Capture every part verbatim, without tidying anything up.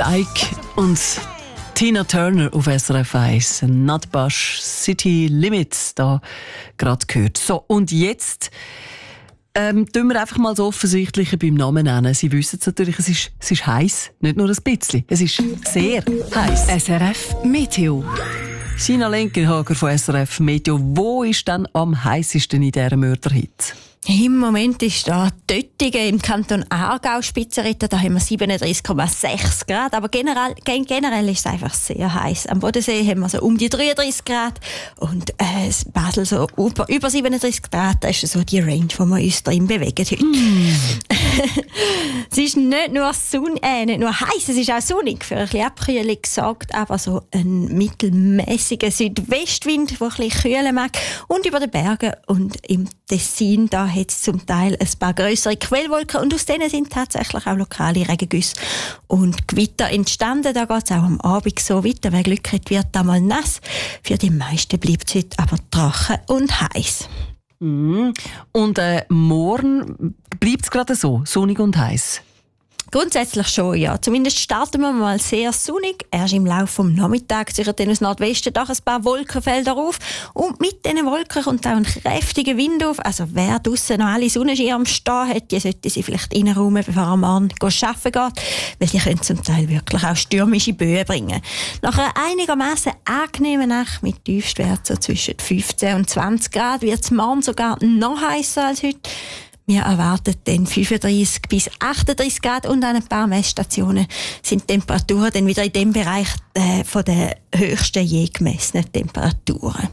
Ike und Tina Turner auf S R F eins. Nutbush City Limits, da gerade gehört. So, und jetzt ähm, tun wir einfach mal das Offensichtliche beim Namen nennen. Sie wissen es natürlich, es ist, es ist heiß, nicht nur ein bisschen. Es ist sehr heiß. S R F Meteo. Sina Lenkenhager von S R F Meteo. Wo ist denn am heißesten in dieser Mörderhitze? Im Moment ist da Töttingen im Kanton Aargau Spitzenreiter, da haben wir siebenunddreißig Komma sechs Grad, aber generell, generell ist es einfach sehr heiß. Am Bodensee haben wir so um die dreiunddreißig Grad und äh, Basel so über, über siebenunddreißig Grad, das ist so die Range, wo wir uns drin bewegen heute. Mm. Es ist nicht nur, Sonn äh, nicht nur heiß, es ist auch sonnig, für ein bisschen Abkühlung gesorgt, aber so ein mittelmäßiger Südwestwind, der ein bisschen kühlen mag, und über den Bergen und im Tessin, da hat es zum Teil ein paar grössere Quellwolken und aus denen sind tatsächlich auch lokale Regengüsse und Gewitter entstanden. Da geht es auch am Abend so weiter. Wer Glück hat, wird da mal nass. Für die meisten bleibt es heute aber trocken und heiß. Mm. Und äh, morgen bleibt es gerade so, sonnig und heiß? Grundsätzlich schon, ja. Zumindest starten wir mal sehr sonnig. Erst im Laufe des Nachmittags ziehen dann aus Nordwesten doch ein paar Wolkenfelder auf. Und mit diesen Wolken kommt auch ein kräftiger Wind auf. Also wer draussen noch alle Sonnenschirme stehen hat, die sollte sie vielleicht reinräumen, bevor er morgen arbeiten geht. Weil die können zum Teil wirklich auch stürmische Böen bringen. Nach einer einigermaßen angenehmen Nacht mit Tiefstwert so zwischen fünfzehn und zwanzig Grad wird es morgen sogar noch heißer als heute. Wir erwarten dann fünfunddreißig bis achtunddreißig Grad und an ein paar Messstationen sind die Temperaturen dann wieder in dem Bereich äh, von der höchsten je gemessenen Temperaturen.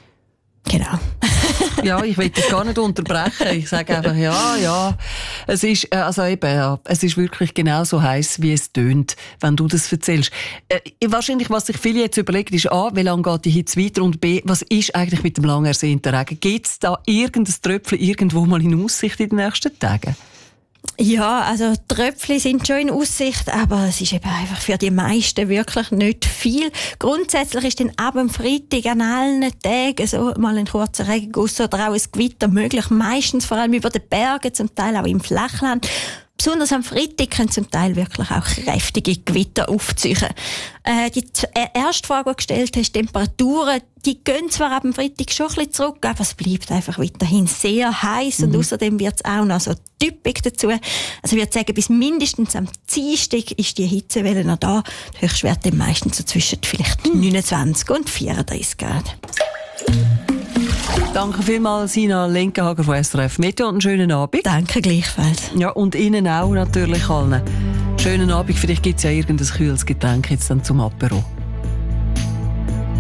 Genau. Ja, ich will dich gar nicht unterbrechen. Ich sage einfach, ja, ja. Es ist, äh, also eben, ja, es ist wirklich genau so heiß, wie es tönt, wenn du das erzählst. Äh, wahrscheinlich, was sich viele jetzt überlegen, ist A, wie lange geht die Hitze weiter, und B, was ist eigentlich mit dem lang ersehnten Regen? Gibt es da irgendein Tröpfchen irgendwo mal in Aussicht in den nächsten Tagen? Ja, also Tröpfchen sind schon in Aussicht, aber es ist eben einfach für die meisten wirklich nicht viel. Grundsätzlich ist dann ab dem Freitag an allen Tagen so mal ein kurzer Regenguss oder auch ein Gewitter möglich, meistens vor allem über den Bergen, zum Teil auch im Flachland. Besonders am Freitag können zum Teil wirklich auch kräftige Gewitter aufziehen. Äh, die erste Frage, die du gestellt hast, Temperaturen, die gehen zwar ab dem Freitag schon ein bisschen zurück, aber es bleibt einfach weiterhin sehr heiß. Mhm. Und außerdem wird es auch noch so typisch dazu. Also ich würde sagen, bis mindestens am Dienstag ist die Hitzewelle noch da. Die Höchstwerte meistens so zwischen vielleicht mhm. neunundzwanzig und vierunddreißig Grad. Danke vielmals, Sina Lenkenhager von S R F Meteo, und einen schönen Abend. Danke gleichfalls. Ja, und Ihnen auch natürlich allen. Schönen Abend, vielleicht gibt es ja irgendein kühles Getränk jetzt dann zum Apero.